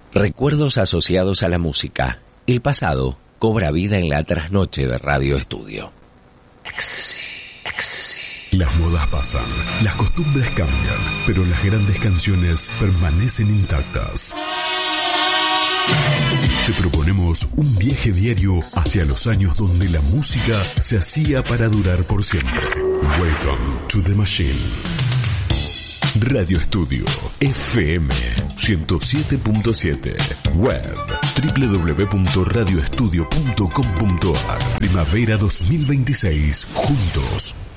Recuerdos asociados a la música. El pasado cobra vida en la trasnoche de Radio Estudio. Ecstasy. Las modas pasan, las costumbres cambian, pero las grandes canciones permanecen intactas. Te proponemos un viaje diario hacia los años donde la música se hacía para durar por siempre. Welcome to the machine. Radio Estudio FM 107.7. Web www.radioestudio.com.ar. Primavera 2026. Juntos